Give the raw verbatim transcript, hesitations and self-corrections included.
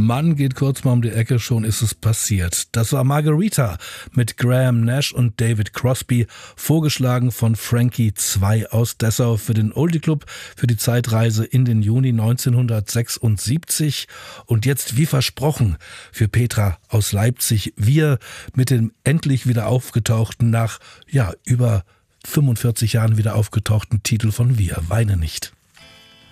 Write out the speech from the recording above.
Mann geht kurz mal um die Ecke, schon ist es passiert. Das war Margarita mit Graham Nash und David Crosby, vorgeschlagen von Frankie zwei aus Dessau für den Oldie Club, für die Zeitreise in den Juni neunzehnhundertsechsundsiebzig. Und jetzt, wie versprochen, für Petra aus Leipzig, wir mit dem endlich wieder aufgetauchten, nach ja über fünfundvierzig Jahren wieder aufgetauchten Titel von Wir, Weine nicht.